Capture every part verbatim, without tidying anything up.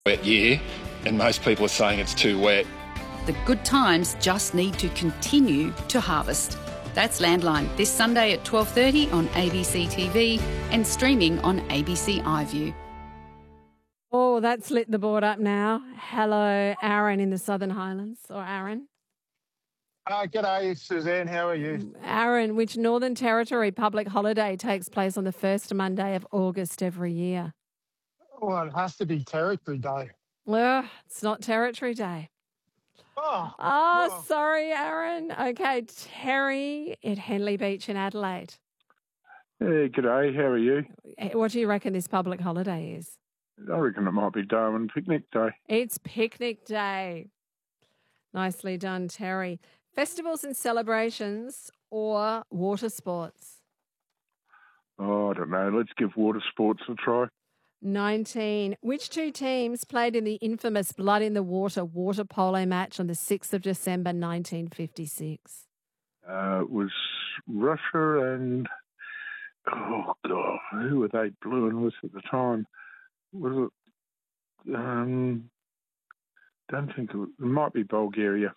wet year, and most people are saying it's too wet. The good times just need to continue to harvest. That's Landline, this Sunday at twelve thirty on A B C T V and streaming on A B C iView. Oh, that's lit the board up now. Hello, Aaron in the Southern Highlands, or Aaron. Uh, g'day, Suzanne. How are you? Aaron, which Northern Territory public holiday takes place on the first Monday of August every year? Well, it has to be Territory Day. Well, it's not Territory Day. Oh, Oh, well. sorry, Aaron. Okay, Terry at Henley Beach in Adelaide. Hey, g'day. How are you? What do you reckon this public holiday is? I reckon it might be Darwin Picnic Day. It's Picnic Day. Nicely done, Terry. Festivals and celebrations or water sports? Oh, I don't know. Let's give water sports a try. nineteen. Which two teams played in the infamous Blood in the Water water polo match on the sixth of December nineteen fifty-six? Uh, it was Russia and, oh, God, who were they blue and with at the time? Was it, um, don't think it, was, it might be Bulgaria.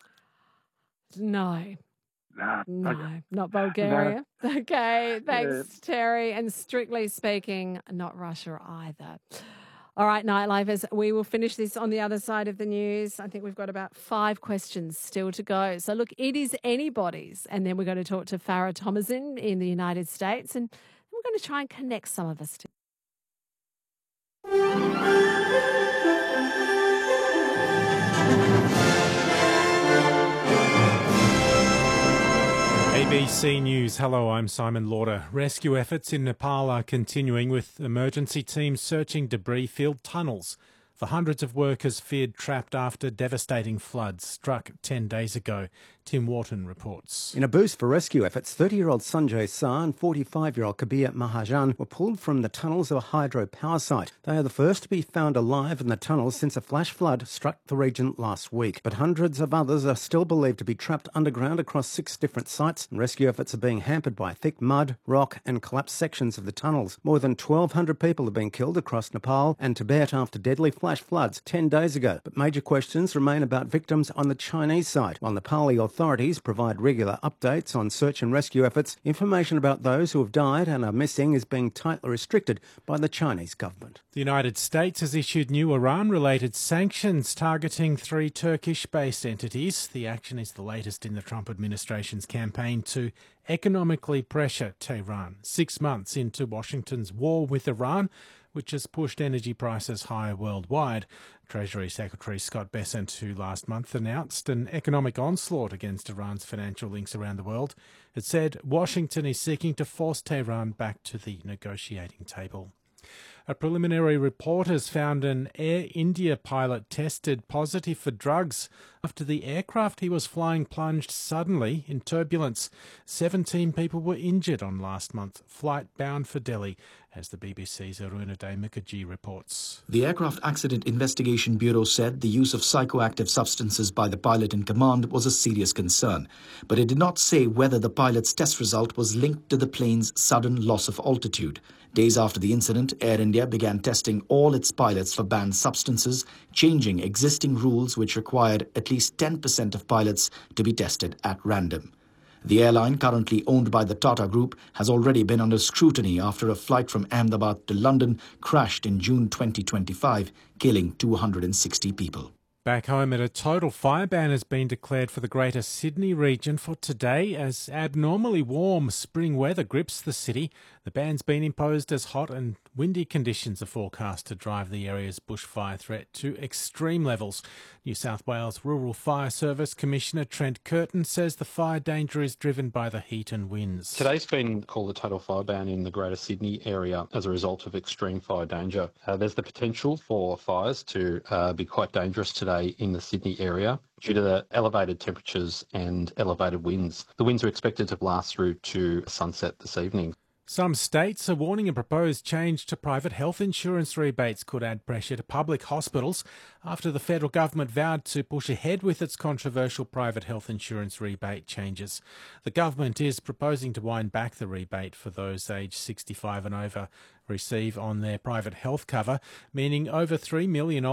No. No, No, okay. not Bulgaria. No. Okay, thanks, Yeah. Terry. And strictly speaking, not Russia either. All right, Nightlifers, we will finish this on the other side of the news. I think we've got about five questions still to go. So, look, it is anybody's. And then we're going to talk to Farah Thomason in the United States. And we're going to try and connect some of us to. A B C News. Hello, I'm Simon Lauder. Rescue efforts in Nepal are continuing with emergency teams searching debris-filled tunnels for hundreds of workers feared trapped after devastating floods struck ten days ago. Tim Wharton reports. In a boost for rescue efforts, thirty-year-old Sanjay Shah and forty-five-year-old Kabir Mahajan were pulled from the tunnels of a hydropower site. They are the first to be found alive in the tunnels since a flash flood struck the region last week. But hundreds of others are still believed to be trapped underground across six different sites, and rescue efforts are being hampered by thick mud, rock and collapsed sections of the tunnels. More than twelve hundred people have been killed across Nepal and Tibet after deadly flash floods ten days ago. But major questions remain about victims on the Chinese side. While Nepali authorities provide regular updates on search and rescue efforts, information about those who have died and are missing is being tightly restricted by the Chinese government. The United States has issued new Iran-related sanctions targeting three Turkish-based entities. The action is the latest in the Trump administration's campaign to economically pressure Tehran, six months into Washington's war with Iran, which has pushed energy prices higher worldwide. Treasury Secretary Scott Bessent, who last month announced an economic onslaught against Iran's financial links around the world, had said Washington is seeking to force Tehran back to the negotiating table. A preliminary report has found an Air India pilot tested positive for drugs after the aircraft he was flying plunged suddenly in turbulence. Seventeen people were injured on last month's flight bound for Delhi, as the B B C's Arunaday Mukherjee reports. The Aircraft Accident Investigation Bureau said the use of psychoactive substances by the pilot in command was a serious concern, but it did not say whether the pilot's test result was linked to the plane's sudden loss of altitude. Days after the incident, Air India began testing all its pilots for banned substances, changing existing rules which required at least ten percent of pilots to be tested at random. The airline, currently owned by the Tata Group, has already been under scrutiny after a flight from Ahmedabad to London crashed in June twenty twenty-five, killing two hundred sixty people. Back home, a total fire ban has been declared for the Greater Sydney region for today as abnormally warm spring weather grips the city. The ban's been imposed as hot and windy conditions are forecast to drive the area's bushfire threat to extreme levels. New South Wales Rural Fire Service Commissioner Trent Curtin says the fire danger is driven by the heat and winds. Today's been called a total fire ban in the Greater Sydney area as a result of extreme fire danger. Uh, there's the potential for fires to uh, be quite dangerous today in the Sydney area due to the elevated temperatures and elevated winds. The winds are expected to last through to sunset this evening. Some states are warning a proposed change to private health insurance rebates could add pressure to public hospitals after the federal government vowed to push ahead with its controversial private health insurance rebate changes. The government is proposing to wind back the rebate for those aged sixty-five and over receive on their private health cover, meaning over three million